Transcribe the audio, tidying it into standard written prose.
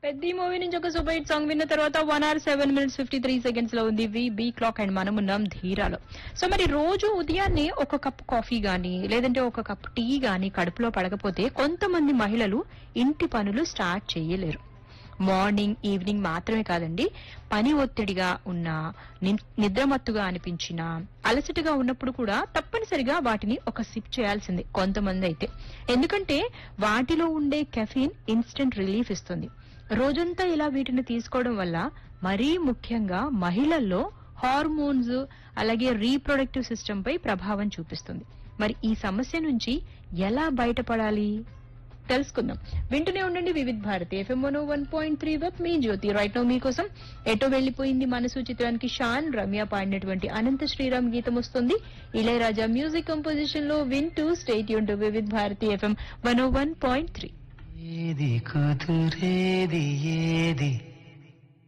పెద్ద మూవీ నుంచి ఒక సూపర్ హిట్ సాంగ్ విన్న తర్వాత 1 hour 7 minutes 53 seconds లో ఉంది బీ క్లాక్ అండ్ మనం ఉన్నాం ధీరాలో. సో మరి రోజు ఉదయాన్నే ఒక కప్ కాఫీ గానీ లేదంటే ఒక కప్ టీ గానీ కడుపులో పడకపోతే కొంతమంది మహిళలు ఇంటి పనులు స్టార్ట్ చేయలేరు. మార్నింగ్ ఈవినింగ్ మాత్రమే కాదండి, పని ఒత్తిడిగా ఉన్నా, నిద్రమత్తుగా అనిపించినా, అలసటగా ఉన్నప్పుడు కూడా తప్పనిసరిగా వాటిని ఒక సిప్ చేయాల్సిందే కొంతమంది అయితే. ఎందుకంటే వాటిలో ఉండే కెఫీన్ ఇన్స్టెంట్ రిలీఫ్ ఇస్తుంది. రోజంతా ఇలా వీటిని తీసుకోవడం వల్ల మరీ ముఖ్యంగా మహిళల్లో హార్మోన్స్ అలాగే రీప్రొడక్టివ్ సిస్టమ్ పై ప్రభావం చూపిస్తుంది. మరి ఈ సమస్య నుంచి ఎలా బయటపడాలి తెలుసుకుందాం. వింటూనే ఉండండి Vividh Bharati FM 101.3 with me Jyothi. Right now మీకోసం ఎటో వెళ్లిపోయింది మనసు చిత్రానికి షాన్ రమ్య పాడినటువంటి అనంత శ్రీరామ్ గీతం వస్తుంది. ఇళయరాజా మ్యూజిక్ కంపోజిషన్ లో వింటూ stay tune to Vividh Bharati FM 101.3. ఏది కుదురేది ఏది